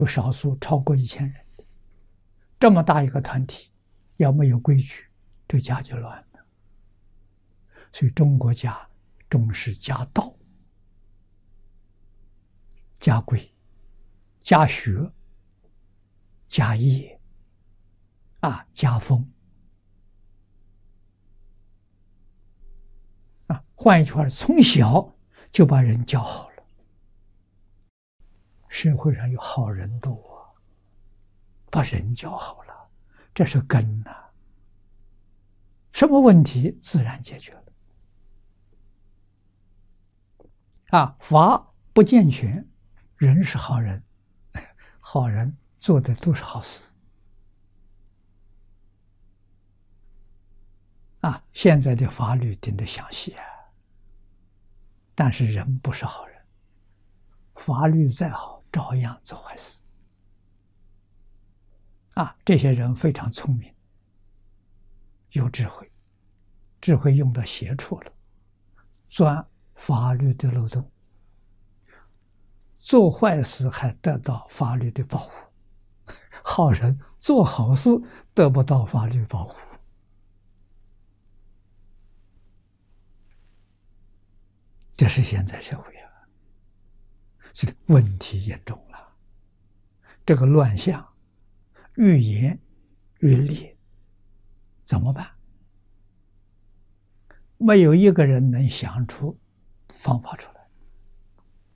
有少数超过1000人，这么大一个团体，要没有规矩，这家就乱了。所以中国家重视家道、家规、家学、家业家风换一句话，从小就把人教好了。社会上有好人多，把人教好了，这是根呐。什么问题自然解决了。法不健全，人是好人，好人做的都是好事。现在的法律定得详细但是人不是好人，法律再好，照样做坏事。这些人非常聪明，有智慧，智慧用到邪处了，钻法律的漏洞，做坏事还得到法律的保护，好人做好事得不到法律保护。这是现在社会这问题严重了。这个乱象愈演愈烈，怎么办？没有一个人能想出方法出来。